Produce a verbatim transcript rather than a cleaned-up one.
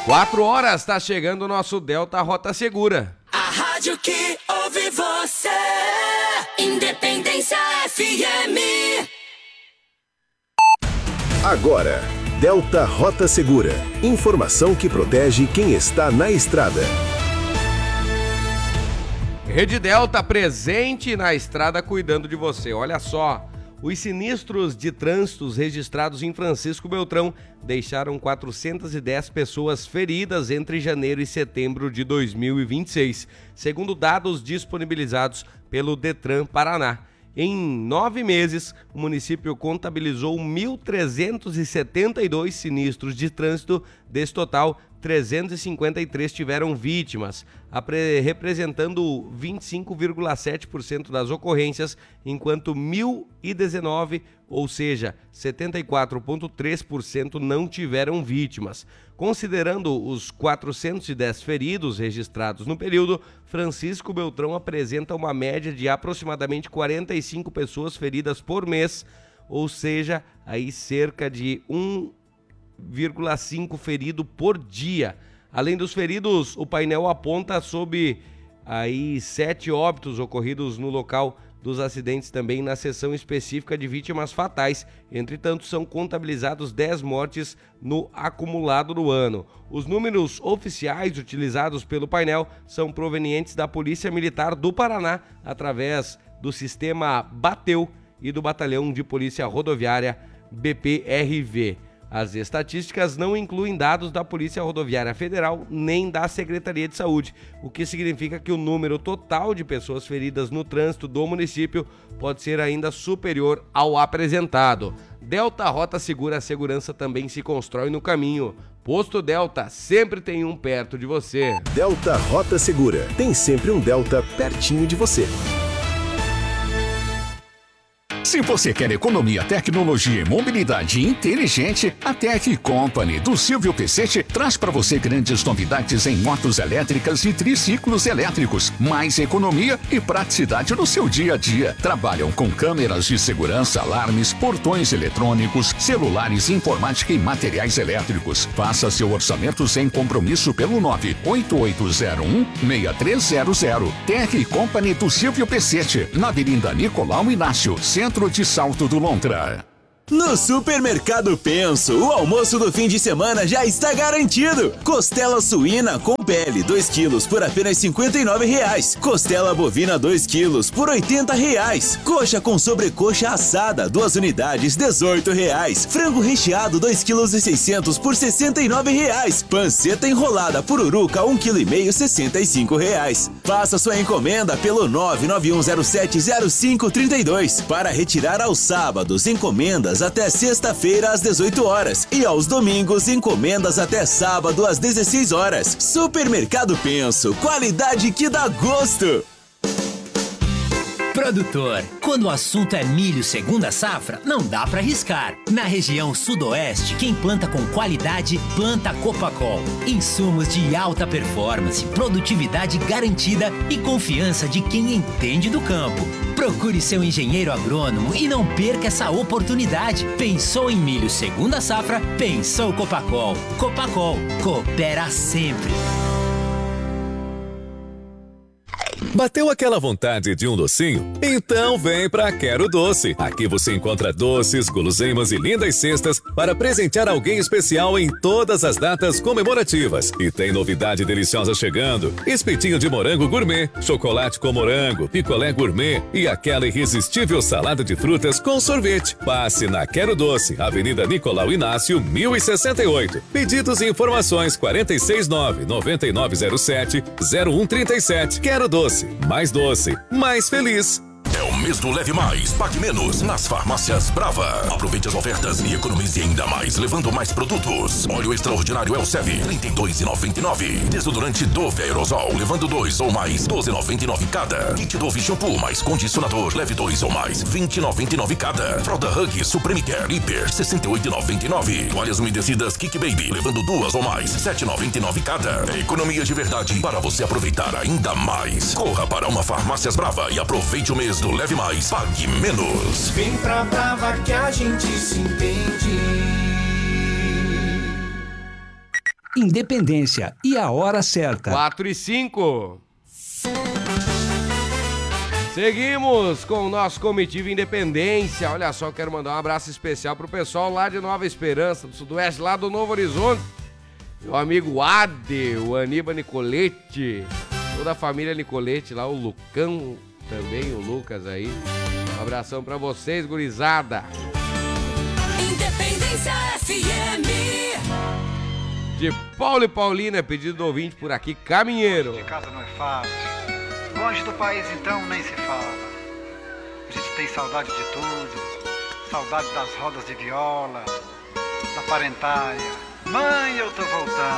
Quatro horas, tá chegando o nosso Delta Rota Segura. A rádio que ouve você, Independência F M. Agora, Delta Rota Segura. Informação que protege quem está na estrada. Rede Delta presente na estrada cuidando de você. Olha só, os sinistros de trânsito registrados em Francisco Beltrão deixaram quatrocentas e dez pessoas feridas entre janeiro e setembro de dois mil e vinte e seis, segundo dados disponibilizados pelo Detran Paraná. Em nove meses, o município contabilizou mil trezentos e setenta e dois sinistros de trânsito. Desse total, trezentos e cinquenta e três tiveram vítimas, representando vinte e cinco vírgula sete por cento das ocorrências, enquanto mil e dezenove, ou seja, setenta e quatro vírgula três por cento não tiveram vítimas. Considerando os quatrocentos e dez feridos registrados no período, Francisco Beltrão apresenta uma média de aproximadamente quarenta e cinco pessoas feridas por mês, ou seja, aí cerca de um vírgula cinco ferido por dia. Além dos feridos, o painel aponta sobre aí sete óbitos ocorridos no local dos acidentes, também na seção específica de vítimas fatais. Entretanto, são contabilizados dez mortes no acumulado do ano. Os números oficiais utilizados pelo painel são provenientes da Polícia Militar do Paraná, através do sistema Bateu e do Batalhão de Polícia Rodoviária B P R V. As estatísticas não incluem dados da Polícia Rodoviária Federal nem da Secretaria de Saúde, o que significa que o número total de pessoas feridas no trânsito do município pode ser ainda superior ao apresentado. Delta Rota Segura, a segurança também se constrói no caminho. Posto Delta, sempre tem um perto de você. Delta Rota Segura, tem sempre um Delta pertinho de você. Se você quer economia, tecnologia e mobilidade inteligente, a Tech Company do Silvio Pecete traz para você grandes novidades em motos elétricas e triciclos elétricos. Mais economia e praticidade no seu dia a dia. Trabalham com câmeras de segurança, alarmes, portões eletrônicos, celulares, informática e materiais elétricos. Faça seu orçamento sem compromisso pelo nove oito oito zero um seis três zero zero. Tech Company do Silvio Pecete, na Avenida Nicolau Inácio, Centro de Salto do Lontra. No Supermercado Penso, o almoço do fim de semana já está garantido. Costela suína com pele dois quilos por apenas cinquenta e nove reais. Costela bovina dois quilos por oitenta reais. Coxa com sobrecoxa assada duas unidades dezoito reais. Frango recheado dois quilos e seiscentos por sessenta e nove reais. Panceta enrolada pururuca um quilo e meio sessenta e cinco reais. Faça sua encomenda pelo nove nove um zero sete zero cinco três dois. Para retirar aos sábados encomendas até sexta-feira às dezoito horas e aos domingos encomendas até sábado às dezesseis horas. Supermercado Penso, qualidade que dá gosto. Produtor, quando o assunto é milho segunda safra, não dá pra arriscar. Na região sudoeste, quem planta com qualidade, planta Copacol. Insumos de alta performance, produtividade garantida e confiança de quem entende do campo. Procure seu engenheiro agrônomo e não perca essa oportunidade. Pensou em milho segunda safra? Pensou Copacol. Copacol, coopera sempre. Bateu aquela vontade de um docinho? Então vem pra Quero Doce. Aqui você encontra doces, guloseimas e lindas cestas para presentear alguém especial em todas as datas comemorativas. E tem novidade deliciosa chegando: espetinho de morango gourmet, chocolate com morango, picolé gourmet e aquela irresistível salada de frutas com sorvete. Passe na Quero Doce, Avenida Nicolau Inácio, mil e sessenta e oito. Pedidos e informações quatro seis nove, nove nove zero sete, zero um três sete. Quero Doce. Mais doce, mais feliz. É o mês do Leve Mais, Pague Menos nas farmácias Brava. Aproveite as ofertas e economize ainda mais, levando mais produtos. Óleo extraordinário Elsev, trinta e dois reais e noventa e nove centavos. Desodorante Dove Aerosol, levando dois ou mais, doze reais e noventa e nove centavos cada. Kit Dove Shampoo mais condicionador, leve dois ou mais, vinte reais e noventa e nove centavos cada. Fralda Hug Supreme Care Hiper, sessenta e oito reais e noventa e nove centavos. Toalhas umedecidas Kick Baby, levando duas ou mais, sete reais e noventa e nove centavos cada. É economia de verdade para você aproveitar ainda mais. Corra para uma farmácias Brava e aproveite o mês do Leve Mais, Pague Menos. Vem pra Brava que a gente se entende. Independência e a hora certa. quatro e cinco. Seguimos com o nosso Comitiva Independência. Olha só, quero mandar um abraço especial pro pessoal lá de Nova Esperança, do Sudoeste, lá do Novo Horizonte. Meu amigo Ade, o Aníbal Nicolete, toda a família Nicolete lá, o Lucão também, o Lucas aí. Um abração pra vocês, gurizada. Independência F M. De Paulo e Paulina, pedido do ouvinte por aqui, caminheiro. De casa não é fácil. Longe do país, então, nem se fala. A gente tem saudade de tudo. Saudade das rodas de viola, da parentalha. Mãe, eu tô voltando.